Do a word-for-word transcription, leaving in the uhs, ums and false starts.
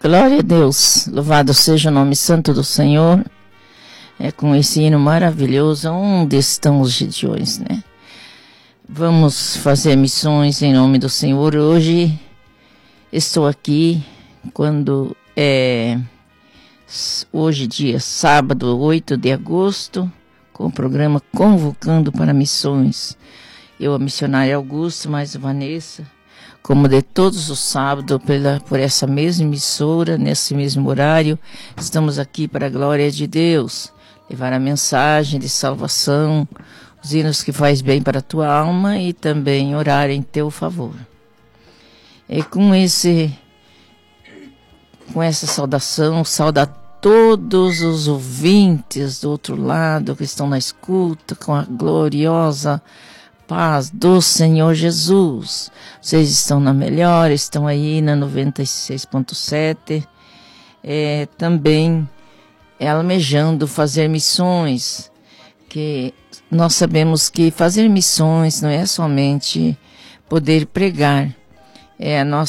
Glória a Deus, louvado seja o nome santo do Senhor. É com esse hino maravilhoso, onde estão os gideões, né? Vamos fazer missões em nome do Senhor. Hoje estou aqui, quando é hoje dia sábado, oito de agosto, com o programa Convocando para Missões. Eu, a missionária Augusto, mais a Vanessa, como de todos os sábados, pela, por essa mesma emissora, nesse mesmo horário, estamos aqui para a glória de Deus, levar a mensagem de salvação, os hinos que faz bem para a tua alma e também orar em teu favor. E com esse, com essa saudação, sauda todos os ouvintes do outro lado que estão na escuta, com a gloriosa paz do Senhor Jesus. Vocês estão na melhor, estão aí na noventa e seis ponto sete, é, também é, almejando fazer missões, que nós sabemos que fazer missões não é somente poder pregar, é, nós